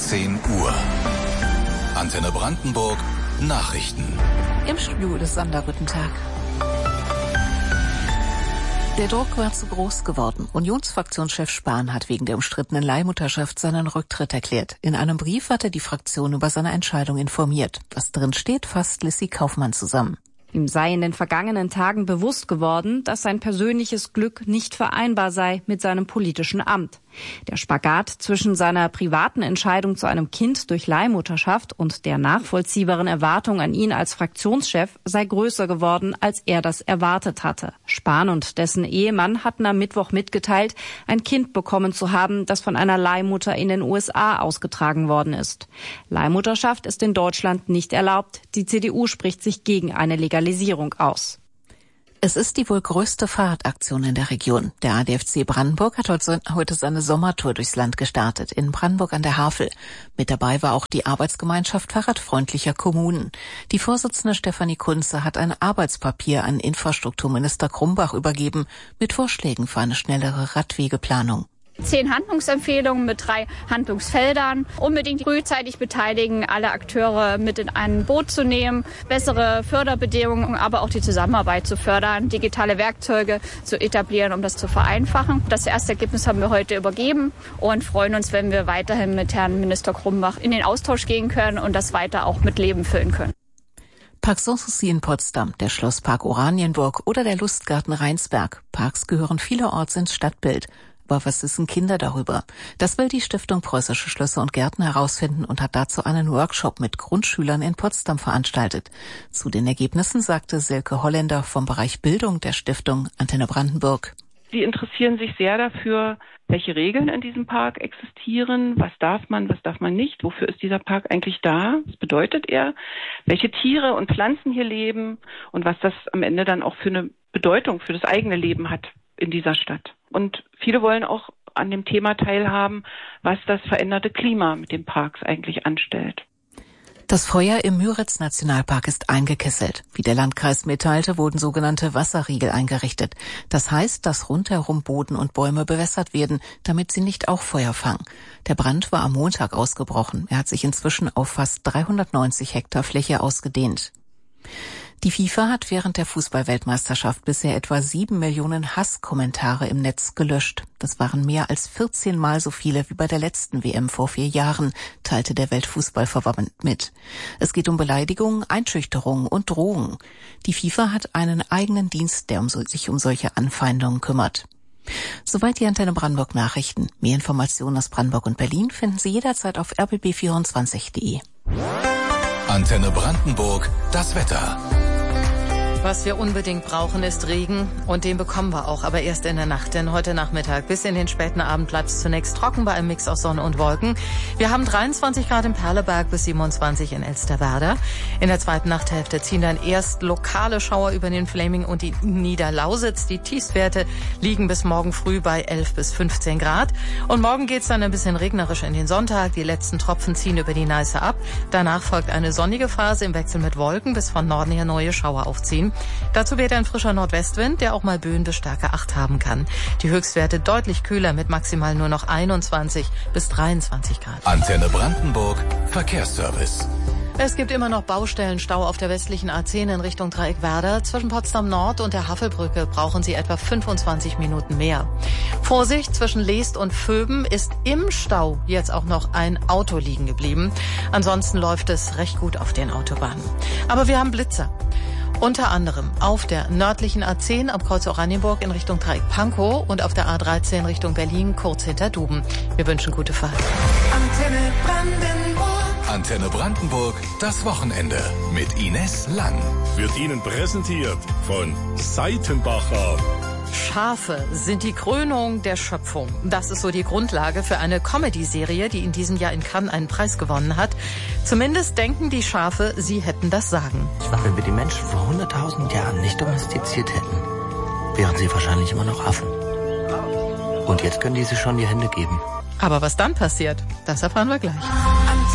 10 Uhr. Antenne Brandenburg Nachrichten. Im Studio ist Sandra, guten Tag. Der Druck war zu groß geworden. Unionsfraktionschef Spahn hat wegen der umstrittenen Leihmutterschaft seinen Rücktritt erklärt. In einem Brief hat er die Fraktion über seine Entscheidung informiert. Was drin steht, fasst Lissy Kaufmann zusammen. Ihm sei in den vergangenen Tagen bewusst geworden, dass sein persönliches Glück nicht vereinbar sei mit seinem politischen Amt. Der Spagat zwischen seiner privaten Entscheidung zu einem Kind durch Leihmutterschaft und der nachvollziehbaren Erwartung an ihn als Fraktionschef sei größer geworden, als er das erwartet hatte. Spahn und dessen Ehemann hatten am Mittwoch mitgeteilt, ein Kind bekommen zu haben, das von einer Leihmutter in den USA ausgetragen worden ist. Leihmutterschaft ist in Deutschland nicht erlaubt. Die CDU spricht sich gegen eine Legalisierung aus. Es ist die wohl größte Fahrradaktion in der Region. Der ADFC Brandenburg hat heute seine Sommertour durchs Land gestartet, in Brandenburg an der Havel. Mit dabei war auch die Arbeitsgemeinschaft fahrradfreundlicher Kommunen. Die Vorsitzende Stefanie Kunze hat ein Arbeitspapier an Infrastrukturminister Krumbach übergeben, mit Vorschlägen für eine schnellere Radwegeplanung. 10 Handlungsempfehlungen mit 3 Handlungsfeldern. Unbedingt frühzeitig beteiligen, alle Akteure mit in ein Boot zu nehmen, bessere Förderbedingungen, aber auch die Zusammenarbeit zu fördern, digitale Werkzeuge zu etablieren, um das zu vereinfachen. Das erste Ergebnis haben wir heute übergeben und freuen uns, wenn wir weiterhin mit Herrn Minister Krumbach in den Austausch gehen können und das weiter auch mit Leben füllen können. Park Sanssouci in Potsdam, der Schlosspark Oranienburg oder der Lustgarten Rheinsberg. Parks gehören vielerorts ins Stadtbild. Aber was wissen Kinder darüber? Das will die Stiftung Preußische Schlösser und Gärten herausfinden und hat dazu einen Workshop mit Grundschülern in Potsdam veranstaltet. Zu den Ergebnissen sagte Silke Holländer vom Bereich Bildung der Stiftung Antenne Brandenburg. Sie interessieren sich sehr dafür, welche Regeln in diesem Park existieren, was darf man nicht, wofür ist dieser Park eigentlich da, was bedeutet er, welche Tiere und Pflanzen hier leben und was das am Ende dann auch für eine Bedeutung für das eigene Leben hat in dieser Stadt. Und viele wollen auch an dem Thema teilhaben, was das veränderte Klima mit den Parks eigentlich anstellt. Das Feuer im Müritz-Nationalpark ist eingekesselt. Wie der Landkreis mitteilte, wurden sogenannte Wasserriegel eingerichtet. Das heißt, dass rundherum Boden und Bäume bewässert werden, damit sie nicht auch Feuer fangen. Der Brand war am Montag ausgebrochen. Er hat sich inzwischen auf fast 390 Hektar Fläche ausgedehnt. Die FIFA hat während der Fußball-Weltmeisterschaft bisher etwa 7 Millionen Hasskommentare im Netz gelöscht. Das waren mehr als 14 Mal so viele wie bei der letzten WM vor 4 Jahren, teilte der Weltfußballverband mit. Es geht um Beleidigungen, Einschüchterungen und Drohungen. Die FIFA hat einen eigenen Dienst, der sich um solche Anfeindungen kümmert. Soweit die Antenne Brandenburg Nachrichten. Mehr Informationen aus Brandenburg und Berlin finden Sie jederzeit auf rbb24.de. Antenne Brandenburg, das Wetter. Was wir unbedingt brauchen, ist Regen und den bekommen wir auch, aber erst in der Nacht. Denn heute Nachmittag bis in den späten Abend bleibt es zunächst trocken bei einem Mix aus Sonne und Wolken. Wir haben 23 Grad im Perleberg bis 27 in Elsterwerda. In der zweiten Nachthälfte ziehen dann erst lokale Schauer über den Fläming und die Niederlausitz. Die Tiefstwerte liegen bis morgen früh bei 11 bis 15 Grad. Und morgen geht's dann ein bisschen regnerisch in den Sonntag. Die letzten Tropfen ziehen über die Neiße ab. Danach folgt eine sonnige Phase im Wechsel mit Wolken, bis von Norden her neue Schauer aufziehen. Dazu weht ein frischer Nordwestwind, der auch mal Böen bis Stärke 8 haben kann. Die Höchstwerte deutlich kühler mit maximal nur noch 21 bis 23 Grad. Antenne Brandenburg, Verkehrsservice. Es gibt immer noch Baustellenstau auf der westlichen A10 in Richtung Dreieckwerder. Zwischen Potsdam Nord und der Havelbrücke brauchen Sie etwa 25 Minuten mehr. Vorsicht, zwischen Leest und Vöben ist im Stau jetzt auch noch ein Auto liegen geblieben. Ansonsten läuft es recht gut auf den Autobahnen. Aber wir haben Blitzer. Unter anderem auf der nördlichen A10 am Kreuz Oranienburg in Richtung Dreieck-Pankow und auf der A13 Richtung Berlin kurz hinter Duben. Wir wünschen gute Fahrt. Antenne Brandenburg. Antenne Brandenburg, das Wochenende mit Ines Lang. Wird Ihnen präsentiert von Seitenbacher. Schafe sind die Krönung der Schöpfung. Das ist so die Grundlage für eine Comedy-Serie, die in diesem Jahr in Cannes einen Preis gewonnen hat. Zumindest denken die Schafe, sie hätten das Sagen. Wenn wir die Menschen vor 100.000 Jahren nicht domestiziert hätten, wären sie wahrscheinlich immer noch Affen. Und jetzt können die sich schon die Hände geben. Aber was dann passiert, das erfahren wir gleich.